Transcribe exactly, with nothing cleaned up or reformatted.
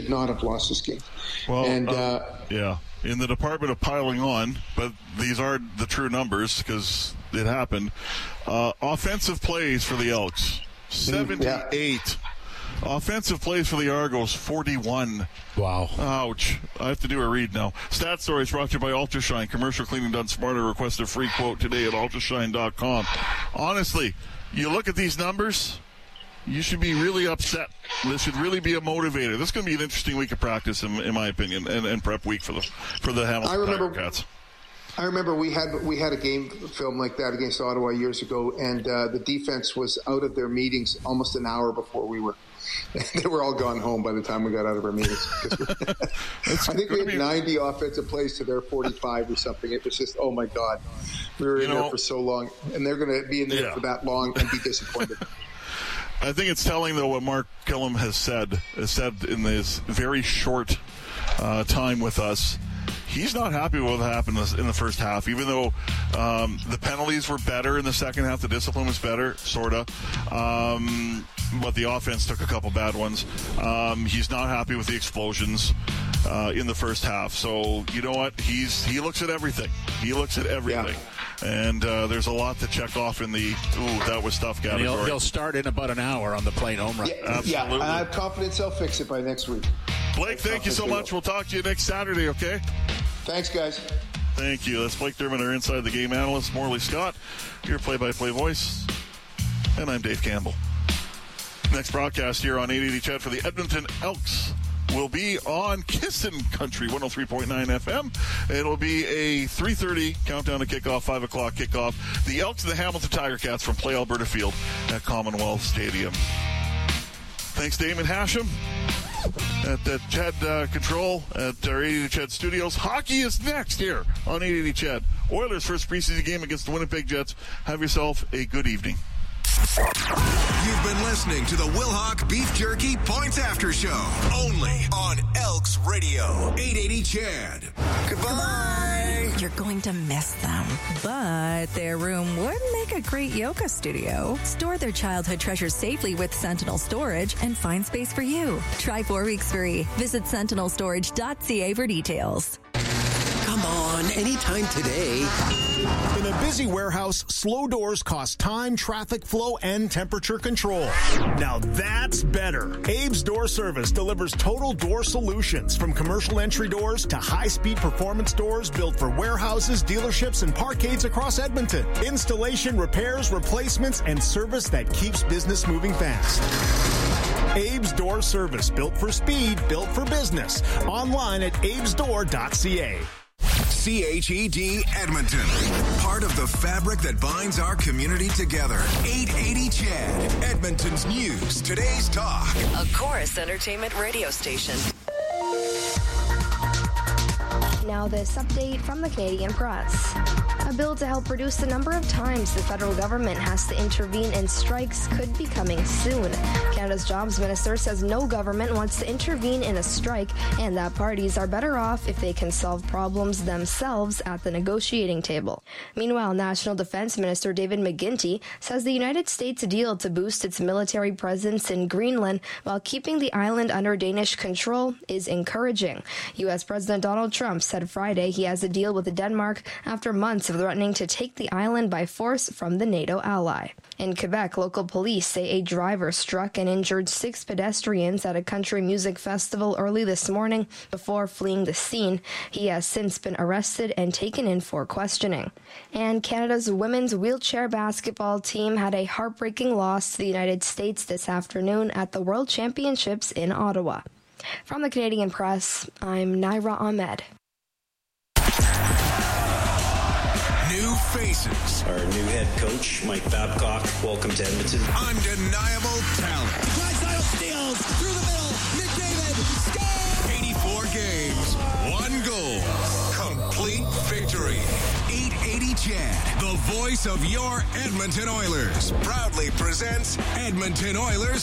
should not have lost this game. Well, and uh, uh, yeah, in the department of piling on, but these are the true numbers because it happened. Uh, offensive plays for the Elks, seventy-eight. Yeah. Offensive plays for the Argos, forty-one. Wow. Ouch. I have to do a read now. Stat Stories brought to you by Ultrashine. Commercial cleaning done smarter. Request a free quote today at ultrashine dot com. Honestly, you look at these numbers, you should be really upset. This should really be a motivator. This is going to be an interesting week of practice, in, in my opinion, and, and prep week for the for the Hamilton Tiger Cats. I remember we had we had a game film like that against Ottawa years ago, and uh, the defense was out of their meetings almost an hour before we were. They were all gone home by the time we got out of our meetings. I think we had ninety offensive plays to their forty-five or something. It was just, oh my God, we were in know, there for so long, and they're going to be in there yeah. for that long and be disappointed. I think it's telling, though, what Mark Gillum has said, has said in this very short uh, time with us. He's not happy with what happened in the first half, even though um, the penalties were better in the second half. The discipline was better, sort of. Um, but the offense took a couple bad ones. Um, he's not happy with the explosions uh, in the first half. So, you know what? He's He looks at everything. He looks at everything. Yeah. And uh, there's a lot to check off in the, ooh, that was tough category. He'll, he'll start in about an hour on the plane home run. Yeah, Absolutely. Yeah, I have confidence he'll fix it by next week. Blake, thank you so much. We'll talk to you next Saturday, okay? Thanks, guys. Thank you. That's Blake Dermott, our Inside the Game analyst. Morley Scott, your play-by-play voice. And I'm Dave Campbell. Next broadcast here on eight eighty Ched for the Edmonton Elks will be on Kissin' Country, one oh three point nine F M. It'll be a three thirty countdown to kickoff, five o'clock kickoff. The Elks and the Hamilton Tiger Cats from Play Alberta Field at Commonwealth Stadium. Thanks, Damon Hashem. At the Ched uh, Control at our eight eighty Ched Studios. Hockey is next here on eight eighty Ched. Oilers' first preseason game against the Winnipeg Jets. Have yourself a good evening. You've been listening to the Wilhauk Beef Jerky Points After Show, only on Elks Radio, eight eighty Ched. Goodbye. You're going to miss them, but their room would make a great yoga studio. Store their childhood treasures safely with Sentinel Storage and find space for you. Try four weeks free. Visit sentinel storage dot c a for details. Come on, anytime today. In a busy warehouse, slow doors cost time, traffic flow, and temperature control. Now that's better. Abe's Door Service delivers total door solutions, from commercial entry doors to high-speed performance doors built for warehouses, dealerships, and parkades across Edmonton. Installation, repairs, replacements, and service that keeps business moving fast. Abe's Door Service, built for speed, built for business. Online at abes door dot c a. C H E D Edmonton, part of the fabric that binds our community together. eight eighty Ched, Edmonton's news, today's talk. A Chorus Entertainment radio station. Now this update from the Canadian Press. A bill to help reduce the number of times the federal government has to intervene in strikes could be coming soon. Canada's Jobs Minister says no government wants to intervene in a strike and that parties are better off if they can solve problems themselves at the negotiating table. Meanwhile, National Defense Minister David McGuinty says the United States deal to boost its military presence in Greenland while keeping the island under Danish control is encouraging. U S President Donald Trump said Friday he has a deal with Denmark after months of threatening to take the island by force from the NATO ally. In Quebec, local police say a driver struck and injured six pedestrians at a country music festival early this morning before fleeing the scene. He has since been arrested and taken in for questioning. And Canada's women's wheelchair basketball team had a heartbreaking loss to the United States this afternoon at the World Championships in Ottawa. From the Canadian Press, I'm Naira Ahmed. New faces. Our new head coach, Mike Babcock. Welcome to Edmonton. Undeniable talent. Drysdale steals through the middle. McDavid scores. eighty-four games, one goal. Complete victory. eight eighty Ched, the voice of your Edmonton Oilers, proudly presents Edmonton Oilers